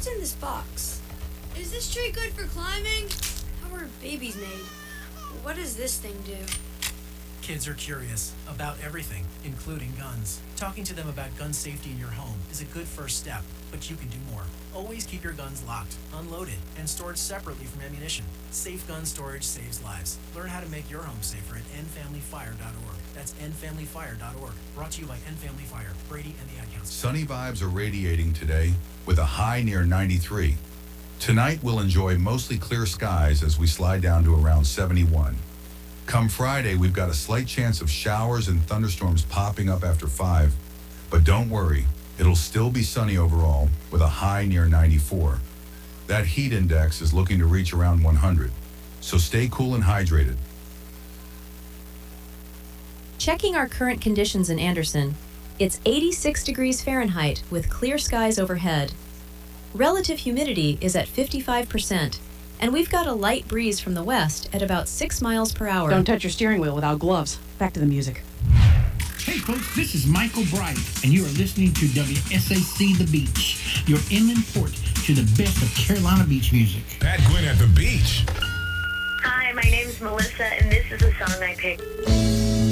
What's in this box? Is this tree good for climbing? How are babies made? What does this thing do? Kids are curious about everything, including guns. Talking to them about gun safety in your home is a good first step, but you can do more. Always keep your guns locked, unloaded, and stored separately from ammunition. Safe gun storage saves lives. Learn how to make your home safer at endfamilyfire.org. That's endfamilyfire.org. Brought to you by End Family Fire, Brady, and the Ad Council. Sunny vibes are radiating today with a high near 93. Tonight we'll enjoy mostly clear skies as we slide down to around 71. Come Friday, we've got a slight chance of showers and thunderstorms popping up after 5. But don't worry, it'll still be sunny overall with a high near 94. That heat index is looking to reach around 100. So stay cool and hydrated. Checking our current conditions in Anderson, it's 86 degrees Fahrenheit with clear skies overhead. Relative humidity is at 55%, and we've got a light breeze from the west at about 6 miles per hour. Don't touch your steering wheel without gloves. Back to the music. Hey folks, this is Michael Bright, and you are listening to WSAC The Beach, your inland port to the best of Carolina beach music. Pat Quinn at the beach. Hi, my name's Melissa, and this is a song I picked.